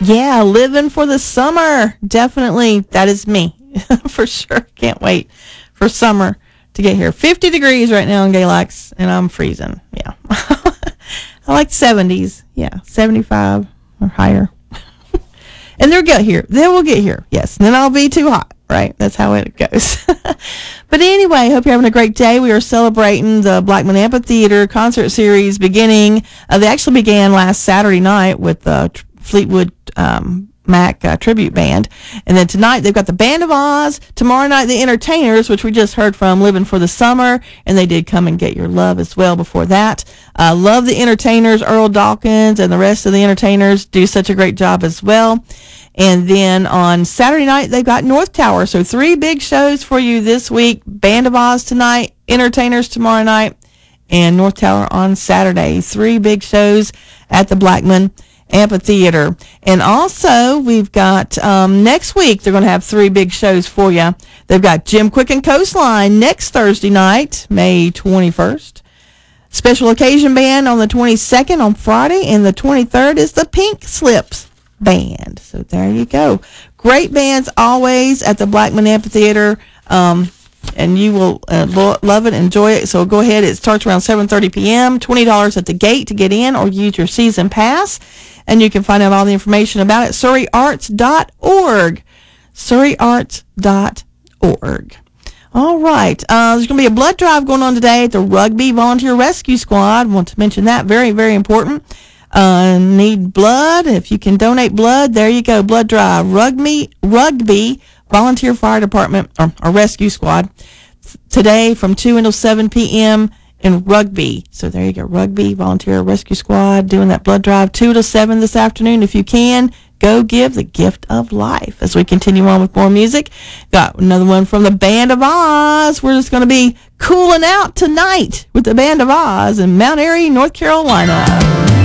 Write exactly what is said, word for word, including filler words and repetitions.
Yeah, living for the summer. Definitely. That is me. For sure. Can't wait for summer to get here. fifty degrees right now in Galax, and I'm freezing. Yeah. I like seventies. Yeah, seventy-five or higher. And they'll get here. They will get here. Yes. And then I'll be too hot, right? That's how it goes. But anyway, hope you're having a great day. We are celebrating the Blackman Amphitheater concert series beginning. Uh, they actually began last Saturday night with the uh, Fleetwood um, Mac uh, tribute band. And then tonight they've got the Band of Oz. Tomorrow night the Entertainers, which we just heard from, Living for the Summer. And they did Come and Get Your Love as well before that. Uh, love the Entertainers. Earl Dawkins and the rest of the Entertainers do such a great job as well. And then on Saturday night they've got North Tower. So three big shows for you this week. Band of Oz tonight, Entertainers tomorrow night, and North Tower on Saturday. Three big shows at the Blackman Amphitheater. And also we've got um next week they're going to have three big shows for you. They've got Jim Quicken Coastline next Thursday night, May twenty-first. Special Occasion Band on the twenty-second on Friday, and the twenty-third is the Pink Slips Band. So there you go. Great bands always at the Blackman Amphitheater. Um and you will uh, lo- love it, enjoy it. So go ahead. It starts around seven thirty p.m. twenty dollars at the gate to get in, or use your season pass. And you can find out all the information about it, surrey arts dot org. surrey arts dot org. All right. Uh, there's going to be a blood drive going on today at the Rugby Volunteer Rescue Squad. I want to mention that. Very, very important. Uh, need blood. If you can donate blood, there you go. Blood drive. Rugby, Rugby Volunteer Fire Department, or, or Rescue Squad, today from two until seven p.m. in Rugby. So there you go. Rugby Volunteer Rescue Squad doing that blood drive two to seven this afternoon. If you can, go give the gift of life. As we continue on with more music, got another one from the Band of Oz. We're just going to be cooling out tonight with the Band of Oz in Mount Airy, North Carolina.